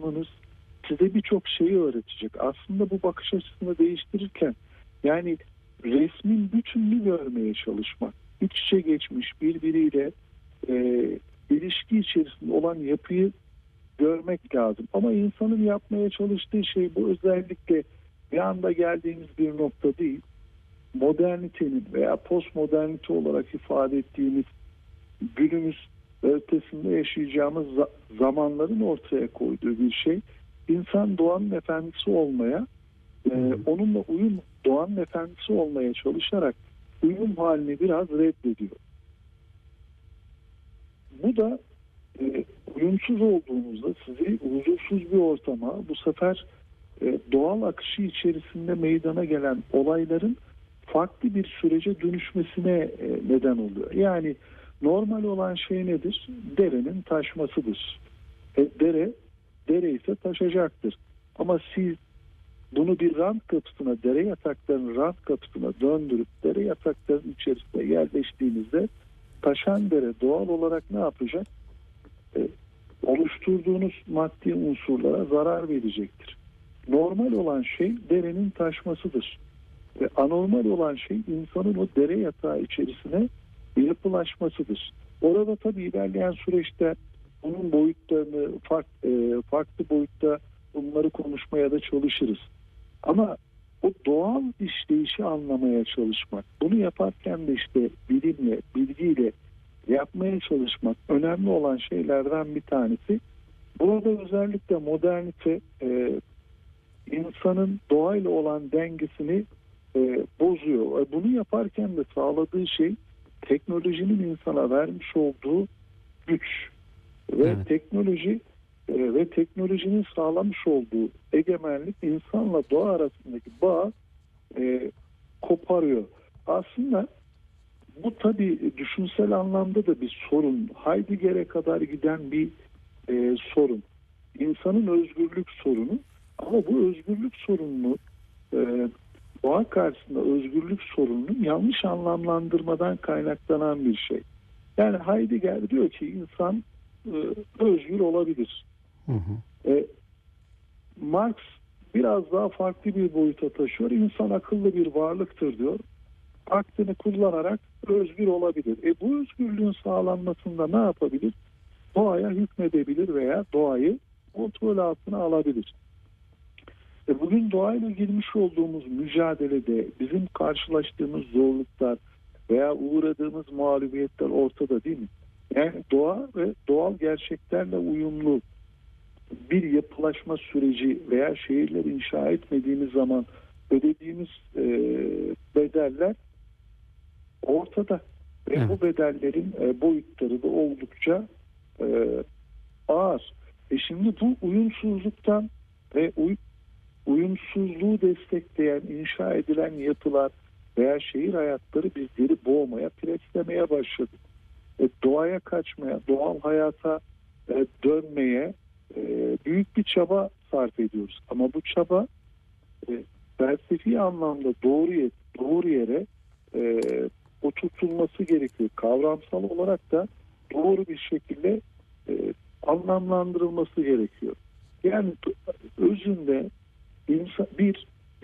okumanız size birçok şeyi öğretecek. Aslında bu bakış açısını değiştirirken yani resmin bütününü görmeye çalışmak, iç içe geçmiş birbiriyle ilişki içerisinde olan yapıyı görmek lazım. Ama insanın yapmaya çalıştığı şey bu özellikle bir anda geldiğimiz bir nokta değil. Modernitenin veya postmodernite olarak ifade ettiğimiz günümüz ötesinde yaşayacağımız zamanların ortaya koyduğu bir şey. İnsan doğanın efendisi olmaya, onunla uyum, doğanın efendisi olmaya çalışarak uyum halini biraz reddediyor. Bu da uyumsuz olduğunuzda sizi huzursuz bir ortama, bu sefer doğal akışı içerisinde meydana gelen olayların farklı bir sürece dönüşmesine neden oluyor. Yani normal olan şey nedir? Derenin taşmasıdır. Dere ise taşacaktır. Ama siz bunu bir rant kapısına, dere yataklarının rant kapısına döndürüp dere yataklarının içerisine yerleştiğinizde taşan dere doğal olarak ne yapacak? Oluşturduğunuz maddi unsurlara zarar verecektir. Normal olan şey derenin taşmasıdır. Ve anormal olan şey insanın o dere yatağı içerisine yapılaşmasıdır. Orada tabii ilerleyen süreçte bunun boyutlarını farklı boyutta bunları konuşmaya da çalışırız. Ama o doğal işleyişi anlamaya çalışmak, bunu yaparken de işte bilimle, bilgiyle yapmaya çalışmak önemli olan şeylerden bir tanesi. Burada özellikle modernite insanın doğayla olan dengesini bozuyor. Bunu yaparken de sağladığı şey teknolojinin insana vermiş olduğu güç ve teknolojinin sağlamış olduğu egemenlik insanla doğa arasındaki bağı koparıyor. Aslında bu tabii düşünsel anlamda da bir sorun. Heidegger'e kadar giden bir sorun. İnsanın özgürlük sorunu. Ama bu özgürlük sorununu doğa karşısında özgürlük sorununu yanlış anlamlandırmadan kaynaklanan bir şey. Yani Heidegger diyor ki insan özgür olabilir. Hı hı. Marx biraz daha farklı bir boyuta taşıyor. İnsan akıllı bir varlıktır diyor. Aklını kullanarak özgür olabilir. Bu özgürlüğün sağlanmasında ne yapabilir? Doğaya hükmedebilir veya doğayı kontrol altına alabilir. Bugün doğayla girmiş olduğumuz mücadelede bizim karşılaştığımız zorluklar veya uğradığımız mağlubiyetler ortada değil mi? Yani doğa ve doğal gerçeklerle uyumlu bir yapılaşma süreci veya şehirler inşa etmediğimiz zaman ödediğimiz bedeller ortada. Ve bu bedellerin boyutları da oldukça ağır. Şimdi bu uyumsuzluktan ve uyumsuzluğu destekleyen, inşa edilen yapılar veya şehir hayatları bizleri boğmaya, preslemeye başladı. Doğaya kaçmaya, doğal hayata dönmeye büyük bir çaba sarf ediyoruz. Ama bu çaba felsefi anlamda doğru yere oturtulması gerekiyor. Kavramsal olarak da doğru bir şekilde anlamlandırılması gerekiyor. Yani özünde bir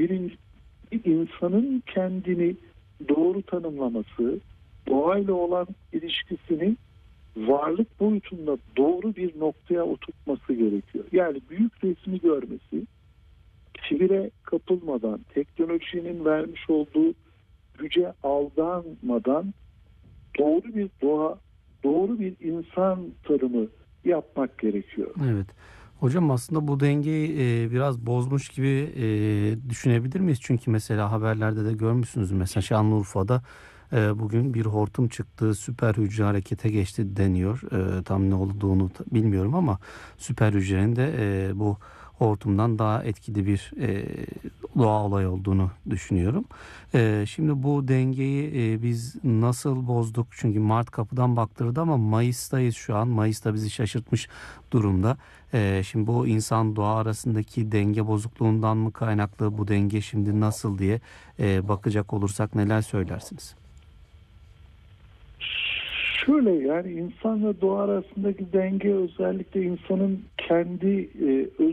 insanın kendini doğru tanımlaması, doğayla olan ilişkisini varlık boyutunda doğru bir noktaya oturtması gerekiyor. Yani büyük resmi görmesi, kibire kapılmadan, teknolojinin vermiş olduğu güce aldanmadan doğru bir doğa, doğru bir insan tanımı yapmak gerekiyor. Evet. Hocam aslında bu dengeyi biraz bozmuş gibi düşünebilir miyiz? Çünkü mesela haberlerde de görmüşsünüz. Mesela Şanlıurfa'da bugün bir hortum çıktı, süper hücre harekete geçti deniyor. Tam ne olduğunu bilmiyorum ama süper hücrenin de bu hortumdan daha etkili bir doğa olay olduğunu düşünüyorum. Şimdi bu dengeyi biz nasıl bozduk? Çünkü Mart kapıdan baktırdı ama Mayıs'tayız şu an. Mayıs'ta bizi şaşırtmış durumda. Şimdi bu insan doğa arasındaki denge bozukluğundan mı kaynaklı, bu denge şimdi nasıl diye bakacak olursak neler söylersiniz? Şöyle yani insan ve doğa arasındaki denge özellikle insanın kendi